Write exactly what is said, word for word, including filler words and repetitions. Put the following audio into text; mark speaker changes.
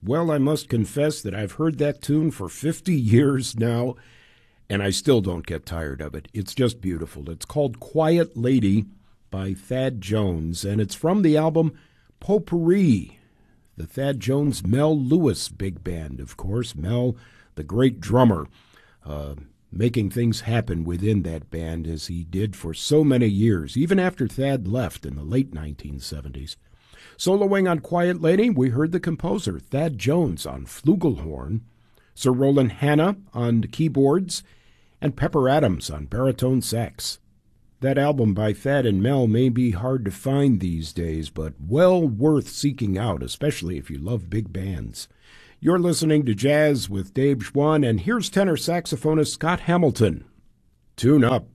Speaker 1: Well, I must confess that I've heard that tune for fifty years now, and I still don't get tired of it. It's just beautiful. It's called Quiet Lady by Thad Jones, and it's from the album Potpourri, the Thad Jones Mel Lewis big band, of course. Mel, the great drummer, uh, making things happen within that band as he did for so many years, even after Thad left in the late nineteen seventies. Soloing on Quiet Lady, we heard the composer Thad Jones on flugelhorn, Sir Roland Hanna on keyboards, and Pepper Adams on baritone sax. That album by Thad and Mel may be hard to find these days, but well worth seeking out, especially if you love big bands. You're listening to Jazz with Dave Schwann, and here's tenor saxophonist Scott Hamilton. Tune up.